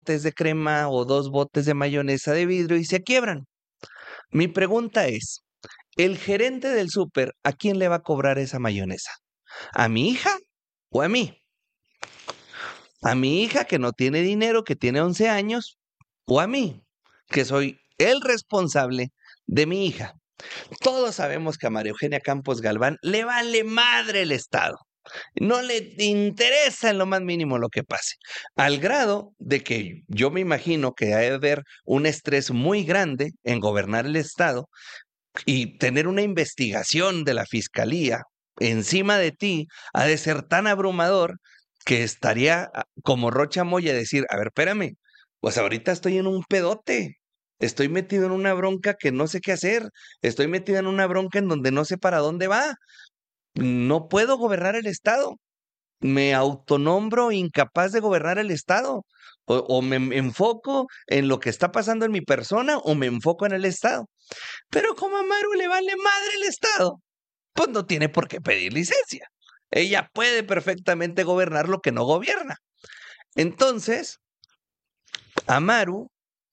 botes de crema o 2 botes de mayonesa de vidrio y se quiebran. Mi pregunta es, ¿el gerente del súper a quién le va a cobrar esa mayonesa? ¿A mi hija o a mí? ¿A mi hija que no tiene dinero, que tiene 11 años? ¿O a mí, que soy el responsable de mi hija? Todos sabemos que a María Eugenia Campos Galván le vale madre el Estado. No le interesa en lo más mínimo lo que pase. Al grado de que yo me imagino que ha de haber un estrés muy grande en gobernar el Estado y tener una investigación de la fiscalía encima de ti ha de ser tan abrumador que estaría como Rocha Moya decir, a ver, espérame, pues ahorita estoy en un pedote, estoy metido en una bronca que no sé qué hacer, estoy metido en una bronca en donde no sé para dónde va, no puedo gobernar el Estado, me autonombro incapaz de gobernar el Estado. O me enfoco en lo que está pasando en mi persona o me enfoco en el Estado. Pero como a Maru le vale madre el Estado, pues no tiene por qué pedir licencia. Ella puede perfectamente gobernar lo que no gobierna. Entonces, a Maru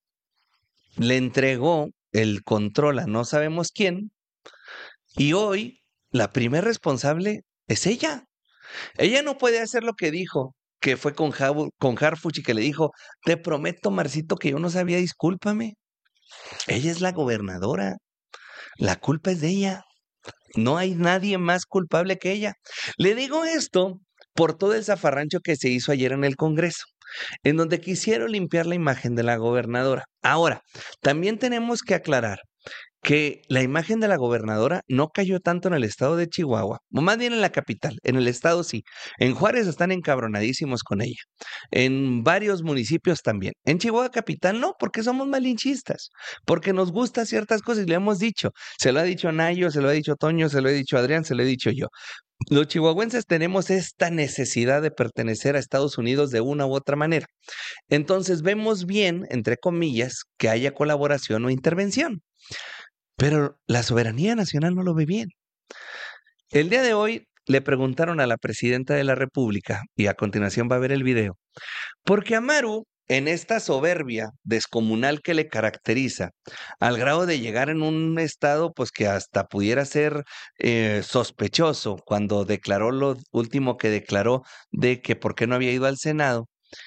le entregó el control a no sabemos quién y hoy la primer responsable es ella. Ella no puede hacer lo que dijo, que fue con Harfuch y que le dijo, te prometo, Marcito, que yo no sabía, discúlpame. Ella es la gobernadora, la culpa es de ella. No hay nadie más culpable que ella. Le digo esto por todo el zafarrancho que se hizo ayer en el Congreso, en donde quisieron limpiar la imagen de la gobernadora. Ahora, también tenemos que aclarar que la imagen de la gobernadora no cayó tanto en el estado de Chihuahua, o más bien en la capital, en el estado sí. En Juárez están encabronadísimos con ella. En varios municipios también. En Chihuahua capital no, porque somos malinchistas, porque nos gustan ciertas cosas y le hemos dicho. Se lo ha dicho Nayo, se lo ha dicho Toño, se lo he dicho Adrián, se lo he dicho yo. Los chihuahuenses tenemos esta necesidad de pertenecer a Estados Unidos de una u otra manera. Entonces vemos bien, entre comillas, que haya colaboración o intervención. Pero la soberanía nacional no lo ve bien. El día de hoy le preguntaron a la presidenta de la República, y a continuación va a ver el video, porque Amaru, en esta soberbia descomunal que le caracteriza, al grado de llegar en un estado pues que hasta pudiera ser sospechoso cuando declaró lo último que declaró de que por qué no había ido al Senado,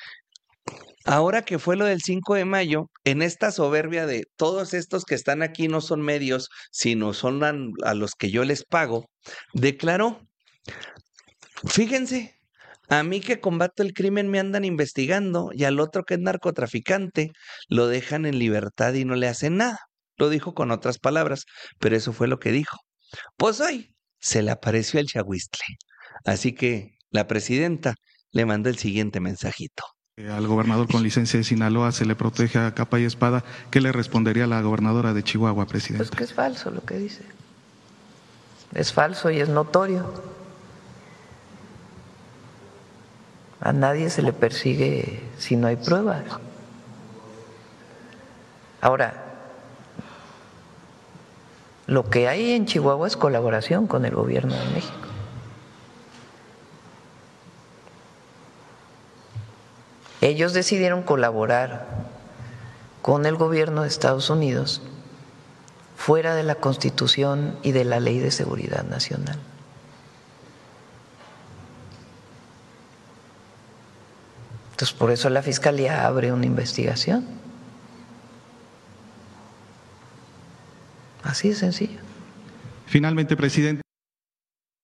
ahora que fue lo del 5 de mayo, en esta soberbia de todos estos que están aquí no son medios, sino son a los que yo les pago, declaró, fíjense, a mí que combato el crimen me andan investigando y al otro que es narcotraficante lo dejan en libertad y no le hacen nada. Lo dijo con otras palabras, pero eso fue lo que dijo. Pues hoy se le apareció el chagüistle. Así que la presidenta le mandó el siguiente mensajito. Al gobernador con licencia de Sinaloa se le protege a capa y espada. ¿Qué le respondería a la gobernadora de Chihuahua, presidente? Pues que es falso lo que dice. Es falso y es notorio. A nadie se le persigue si no hay pruebas. Ahora, lo que hay en Chihuahua es colaboración con el gobierno de México. Ellos decidieron colaborar con el gobierno de Estados Unidos fuera de la Constitución y de la Ley de Seguridad Nacional. Entonces, por eso la Fiscalía abre una investigación. Así de sencillo. Finalmente, presidente.